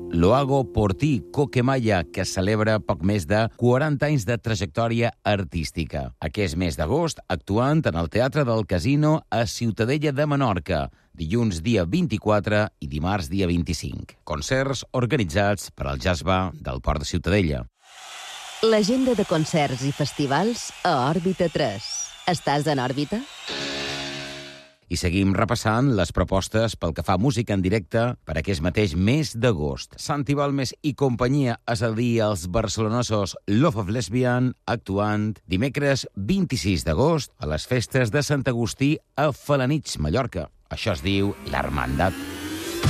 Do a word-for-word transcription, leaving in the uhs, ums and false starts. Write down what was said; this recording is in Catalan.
Lo hago por ti, Coquemaya, que celebra poc més de quaranta anys de trajectòria artística. Aquest mes d'agost, actuant en el Teatre del Casino a Ciutadella de Menorca, dilluns dia vint-i-quatre i dimarts dia vint-i-cinc. Concerts organitzats per al Jazz Bar del Port de Ciutadella. L'agenda de concerts i festivals a Òrbita tres. Estàs en òrbita? I seguim repassant les propostes pel que fa a música en directe per aquest mateix mes d'agost. Santi Balmes i companyia és el dia els barcelonesos Love of Lesbian actuant dimecres vint-i-sis d'agost a les festes de Sant Agustí a Felanitx, Mallorca. Això es diu l'Hermandat.